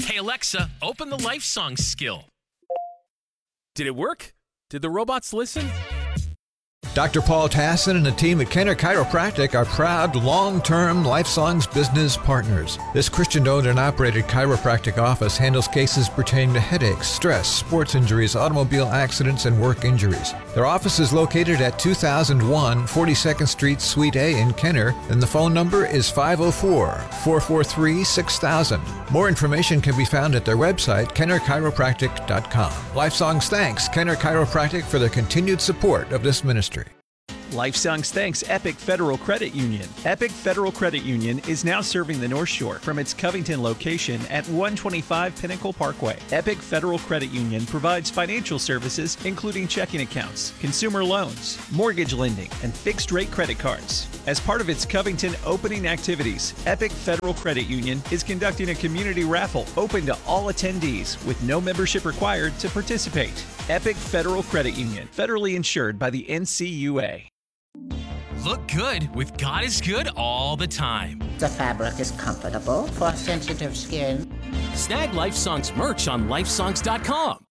Hey Alexa, open the Life Songs skill. Did it work? Did the robots listen? Dr. Paul Tassin and the team at Kenner Chiropractic are proud long-term LifeSongs business partners. This Christian-owned and operated chiropractic office handles cases pertaining to headaches, stress, sports injuries, automobile accidents, and work injuries. Their office is located at 2001 42nd Street, Suite A in Kenner, and the phone number is 504-443-6000. More information can be found at their website, kennerchiropractic.com. LifeSongs thanks Kenner Chiropractic for their continued support of this ministry. LifeSongs thanks Epic Federal Credit Union. Epic Federal Credit Union is now serving the North Shore from its Covington location at 125 Pinnacle Parkway. Epic Federal Credit Union provides financial services including checking accounts, consumer loans, mortgage lending, and fixed-rate credit cards. As part of its Covington opening activities, Epic Federal Credit Union is conducting a community raffle open to all attendees with no membership required to participate. Epic Federal Credit Union, federally insured by the NCUA. Look good with God is Good all the time. The fabric is comfortable for sensitive skin. Snag LifeSongs merch on lifesongs.com.